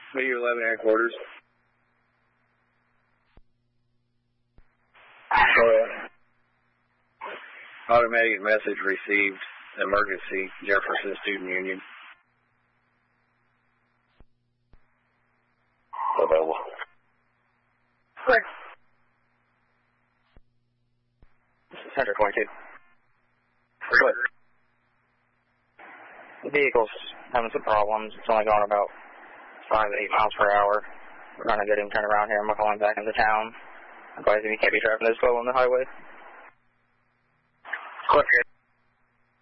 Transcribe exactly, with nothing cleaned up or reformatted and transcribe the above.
Media eleven headquarters. Go ahead. Automatic message received. Emergency. Jefferson Student Union. Available. Correct. This is Center twenty-two. Good. The vehicle's having some problems. It's only going about five to eight miles per hour. We're trying to get him turned around here and we're calling back into town. Advising he can't be driving this slow on the highway. Quick.